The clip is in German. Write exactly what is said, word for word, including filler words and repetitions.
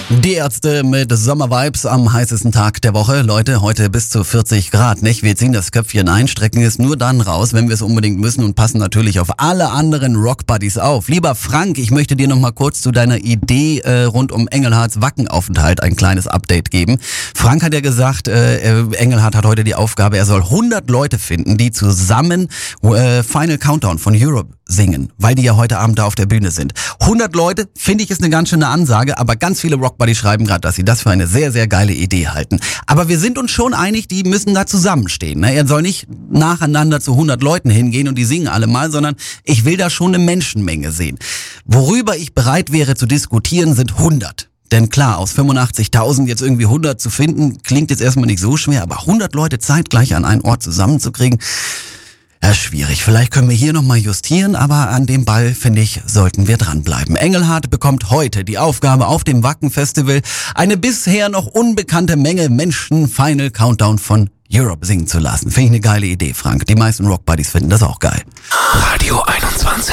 Die Ärzte mit Sommervibes am heißesten Tag der Woche. Leute, heute bis zu vierzig Grad, nicht? Wir ziehen das Köpfchen ein, strecken es nur dann raus, wenn wir es unbedingt müssen und passen natürlich auf alle anderen Rockbuddies auf. Lieber Frank, ich möchte dir noch mal kurz zu deiner Idee äh, rund um Engelharts Wackenaufenthalt ein kleines Update geben. Frank hat ja gesagt, äh, Engelhart hat heute die Aufgabe, er soll hundert Leute finden, die zusammen äh, Final Countdown von Europe singen, weil die ja heute Abend da auf der Bühne sind. hundert Leute, finde ich, ist eine ganz schöne Ansage, aber ganz viele Rockbuddies schreiben gerade, dass sie das für eine sehr, sehr geile Idee halten. Aber wir sind uns schon einig, die müssen da zusammenstehen. Ne? Er soll nicht nacheinander zu hundert Leuten hingehen und die singen alle mal, sondern ich will da schon eine Menschenmenge sehen. Worüber ich bereit wäre zu diskutieren, sind hundert. Denn klar, aus fünfundachtzigtausend jetzt irgendwie hundert zu finden, klingt jetzt erstmal nicht so schwer, aber hundert Leute zeitgleich an einen Ort zusammenzukriegen, ja, schwierig. Vielleicht können wir hier nochmal justieren, aber an dem Ball, finde ich, sollten wir dranbleiben. Engelhart bekommt heute die Aufgabe, auf dem Wacken-Festival eine bisher noch unbekannte Menge Menschen Final Countdown von Europe singen zu lassen. Finde ich eine geile Idee, Frank. Die meisten Rockbuddies finden das auch geil. Radio einundzwanzig.